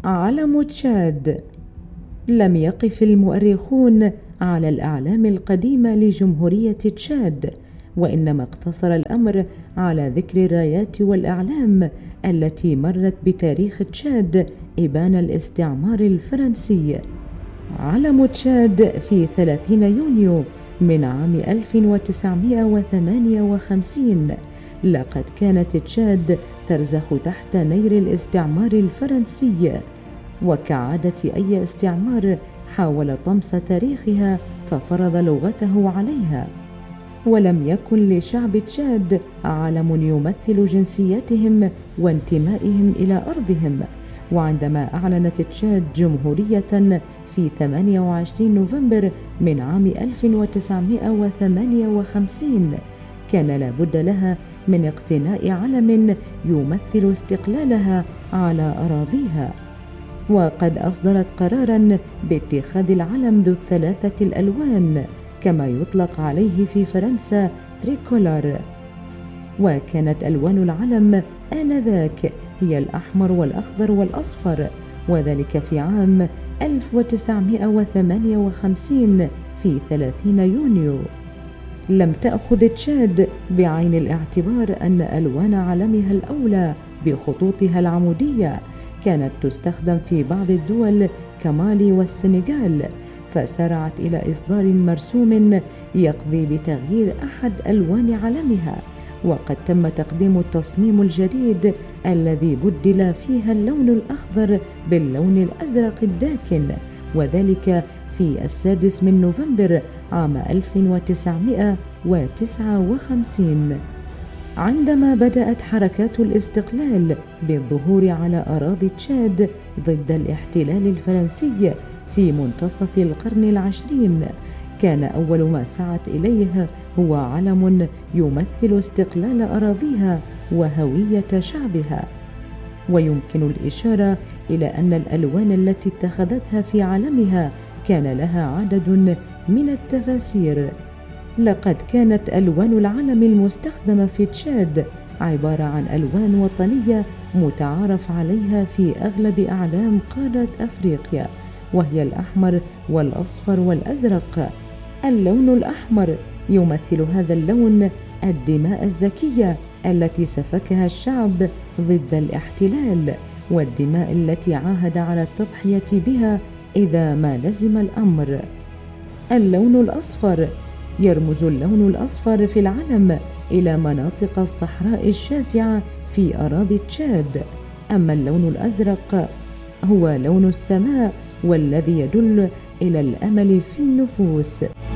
علم تشاد. لم يقف المؤرخون على الأعلام القديمة لجمهورية تشاد، وإنما اقتصر الأمر على ذكر الرايات والأعلام التي مرت بتاريخ تشاد إبان الاستعمار الفرنسي. علم تشاد في 30 يونيو من عام 1958. لقد كانت تشاد ترزخ تحت نير الاستعمار الفرنسي، وكعادة أي استعمار حاول طمس تاريخها ففرض لغته عليها. ولم يكن لشعب تشاد علم يمثل جنسيتهم وانتمائهم إلى أرضهم. وعندما أعلنت تشاد جمهورية في 28 نوفمبر من عام 1958 كان لابد لها من اقتناء علم يمثل استقلالها على أراضيها، وقد أصدرت قراراً باتخاذ العلم ذو الثلاثة الألوان كما يطلق عليه في فرنسا تريكولار. وكانت ألوان العلم آنذاك هي الأحمر والأخضر والأصفر، وذلك في عام 1958 في 30 يونيو. لم تأخذ تشاد بعين الاعتبار أن ألوان علمها الأولى بخطوطها العمودية كانت تستخدم في بعض الدول كمالي والسنغال، فسارعت إلى إصدار مرسوم يقضي بتغيير أحد ألوان علمها. وقد تم تقديم التصميم الجديد الذي بدل فيها اللون الأخضر باللون الأزرق الداكن، وذلك في 6 نوفمبر عام 1959. عندما بدأت حركات الاستقلال بالظهور على أراضي تشاد ضد الاحتلال الفرنسي في منتصف القرن العشرين، كان أول ما سعت إليه هو علم يمثل استقلال أراضيها وهوية شعبها. ويمكن الإشارة إلى أن الألوان التي اتخذتها في علمها كان لها عدد من التفاسير. لقد كانت ألوان العلم المستخدمة في تشاد عبارة عن ألوان وطنية متعارف عليها في أغلب أعلام قارة أفريقيا، وهي الأحمر والأصفر والأزرق. اللون الأحمر يمثل هذا اللون الدماء الزكية التي سفكها الشعب ضد الاحتلال، والدماء التي عاهد على التضحية بها إذا ما لزم الأمر. اللون الأصفر يرمز اللون الأصفر في العلم إلى مناطق الصحراء الشاسعة في أراضي تشاد. أما اللون الأزرق هو لون السماء والذي يدل إلى الأمل في النفوس.